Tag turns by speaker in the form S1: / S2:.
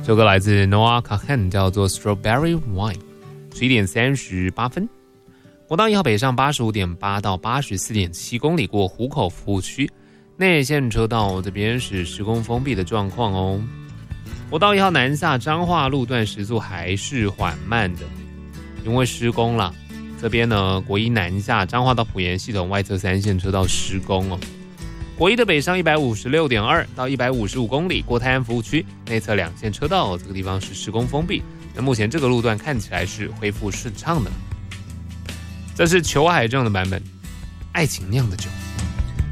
S1: 这首歌来自 Noah Kahan， 叫做 Strawberry Wine。11点38分。国道1号北上 85.8 到 84.7 公里过湖口服务区，内线车道这边是施工封闭的状况哦。国道1号南下彰化路段时速还是缓慢的，因为施工了。这边呢，国一南下彰化到埔盐系统外侧3线车道施工哦。国一的北上 156.2 到155公里过泰安服务区，内侧2线车道这个地方是施工封闭。那目前这个路段看起来是恢复顺畅的。这是裘海正的版本，《爱情酿的酒》。